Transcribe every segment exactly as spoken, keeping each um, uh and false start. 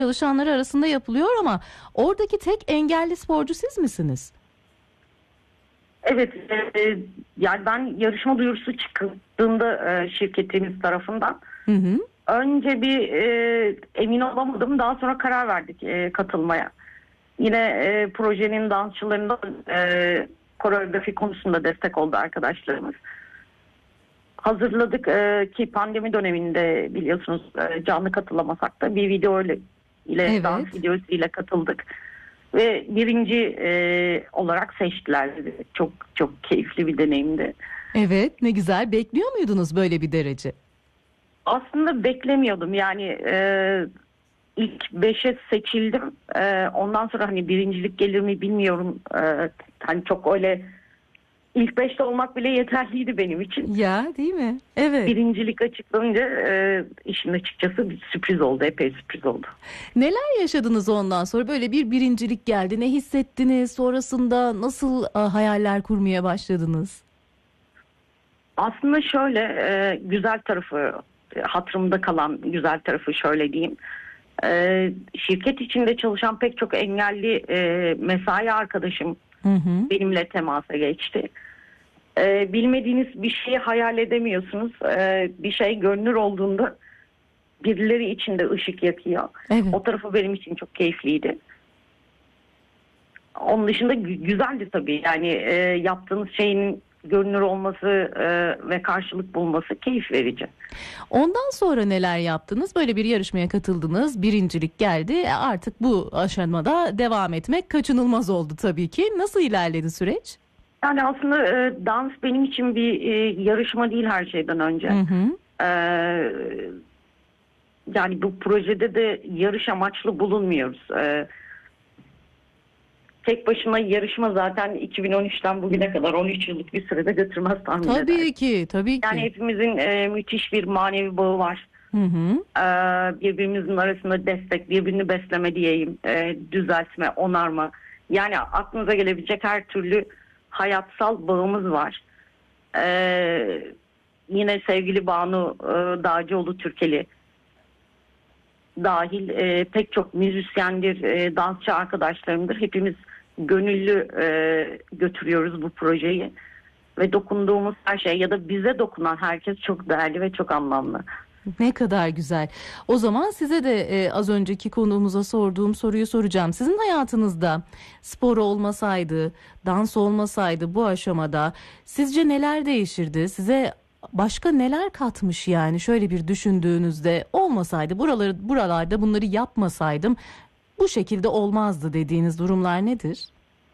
çalışanları arasında yapılıyor ama oradaki tek engelli sporcu siz misiniz? Evet, e, yani ben yarışma duyurusu çıktığında e, şirketimiz tarafından Hı hı. önce bir e, emin olamadım, daha sonra karar verdik e, katılmaya. Yine e, projenin dansçılarından e, koreografi konusunda destek oldu arkadaşlarımız. Hazırladık e, ki pandemi döneminde biliyorsunuz e, canlı katılamasak da bir video ile, ile Evet. dans videosu ile katıldık. Ve birinci e, olarak seçtiler. Çok çok keyifli bir deneyimdi. Evet, ne güzel. Bekliyor muydunuz böyle bir derece? Aslında beklemiyordum. Yani e, ilk beşe seçildim. E, ondan sonra hani birincilik gelir mi bilmiyorum. E, hani çok öyle ilk beşte olmak bile yeterliydi benim için. Ya, değil mi? Evet. Birincilik açıklanınca e, işin açıkçası bir sürpriz oldu. Epey sürpriz oldu. Neler yaşadınız ondan sonra? Böyle bir birincilik geldi. Ne hissettiniz? Sonrasında nasıl a, hayaller kurmaya başladınız? Aslında şöyle e, güzel tarafı, e, hatırımda kalan güzel tarafı şöyle diyeyim. E, şirket içinde çalışan pek çok engelli e, mesai arkadaşım Hı hı. benimle temasa geçti. E, bilmediğiniz bir şeyi hayal edemiyorsunuz. E, bir şey görünür olduğunda birileri içinde ışık yakıyor. Evet. O tarafı benim için çok keyifliydi. Onun dışında gü- güzeldi tabii. Yani e, yaptığınız şeyin görünür olması e, ve karşılık bulması keyif verici. Ondan sonra neler yaptınız? Böyle bir yarışmaya katıldınız. Birincilik geldi. E, Artık bu aşamada devam etmek kaçınılmaz oldu tabii ki. Nasıl ilerledi süreç? Yani aslında e, dans benim için bir e, yarışma değil her şeyden önce. Hı hı. E, yani bu projede de yarış amaçlı bulunmuyoruz. E, tek başına yarışma zaten iki bin on üçten bugüne kadar on üç yıllık bir sürede götürmez tahmin ederim. Tabii ki, tabii ki. Yani hepimizin e, müthiş bir manevi bağı var. Hı hı. Ee, birbirimizin arasında destek, birbirini besleme diyeyim, e, düzeltme, onarma. Yani aklınıza gelebilecek her türlü hayatsal bağımız var. Ee, yine sevgili Banu e, Dağcıoğlu Türkeli dahil e, pek çok müzisyendir, e, dansçı arkadaşlarımdır. Hepimiz gönüllü e, götürüyoruz bu projeyi. Ve dokunduğumuz her şey ya da bize dokunan herkes çok değerli ve çok anlamlı. Ne kadar güzel. O zaman size de e, az önceki konuğumuza sorduğum soruyu soracağım. Sizin hayatınızda spor olmasaydı, dans olmasaydı bu aşamada sizce neler değişirdi? Size başka neler katmış yani? Şöyle bir düşündüğünüzde olmasaydı, buraları buralarda bunları yapmasaydım bu şekilde olmazdı dediğiniz durumlar nedir?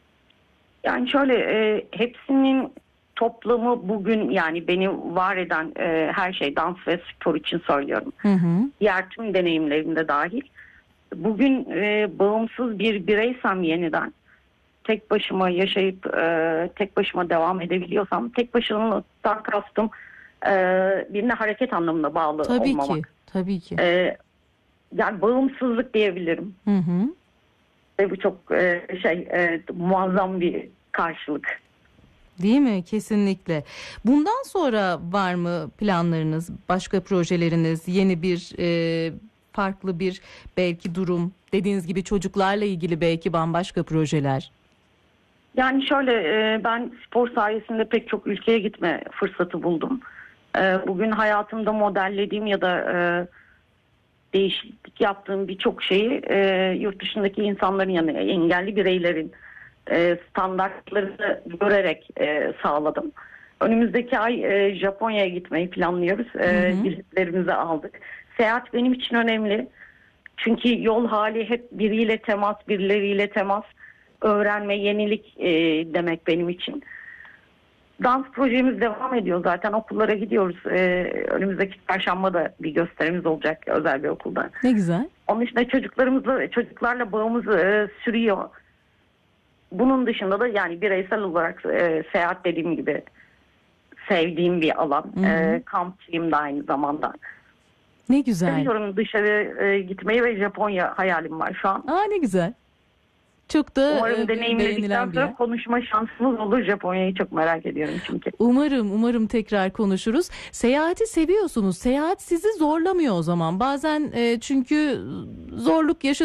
Yani şöyle e, hepsinin toplamı bugün, yani beni var eden e, her şey dans ve spor için söylüyorum. Hı hı. Diğer tüm deneyimlerimde dahil. Bugün e, bağımsız bir bireysem yeniden tek başıma yaşayıp e, tek başıma devam edebiliyorsam, tek başımalıktan kastım e, birine hareket anlamında bağlı Tabii olmamak. ki, tabii ki. E, yani bağımsızlık diyebilirim. Hı hı. Ve bu çok e, şey e, muazzam bir karşılık. Değil mi? Kesinlikle. Bundan sonra var mı planlarınız, başka projeleriniz, yeni bir e, farklı bir belki durum, dediğiniz gibi çocuklarla ilgili belki bambaşka projeler? Yani şöyle e, ben spor sayesinde pek çok ülkeye gitme fırsatı buldum. E, bugün hayatımda modellediğim ya da e, değişiklik yaptığım birçok şeyi e, yurt dışındaki insanların, yani engelli bireylerin e, standartlarını görerek e, sağladım. Önümüzdeki ay e, Japonya'ya gitmeyi planlıyoruz. E, Hı hı. biletlerimizi aldık. Seyahat benim için önemli. Çünkü yol hali hep biriyle temas, birileriyle temas, öğrenme, yenilik e, demek benim için. Dans projemiz devam ediyor zaten, okullara gidiyoruz. E, önümüzdeki çarşamba da bir gösterimiz olacak özel bir okulda. Ne güzel. Onun dışında çocuklarımızla, çocuklarla bağımız e, sürüyor. Bunun dışında da yani bireysel olarak e, seyahat dediğim gibi sevdiğim bir alan. Hı hı. E, kampçıyım da aynı zamanda. Ne güzel. Seviyorum dışarı e, gitmeyi ve Japonya hayalim var şu an. Aa, ne güzel. Çok da Umarım e, deneyimledikten beğenilen bir sonra yer. konuşma şansımız olur. Japonya'yı çok merak ediyorum çünkü. Umarım, umarım tekrar konuşuruz. Seyahati seviyorsunuz. Seyahat sizi zorlamıyor o zaman. Bazen e, çünkü zorluk yaşadığınız